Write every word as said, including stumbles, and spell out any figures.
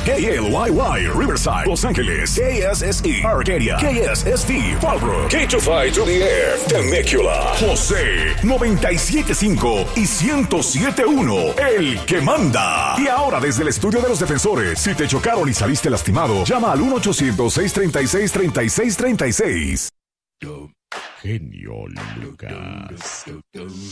K L Y Y, Riverside, Los Ángeles. K S S E, Arcadia. K S S T, Fallbrook. K two five to the F, Temecula. José, noventa y siete punto cinco y ciento siete punto uno, el que manda. Y ahora desde el estudio de los defensores, si te chocaron y saliste lastimado, llama al uno ochocientos, seiscientos treinta y seis, treinta y seis treinta y seis. Genio Lucas.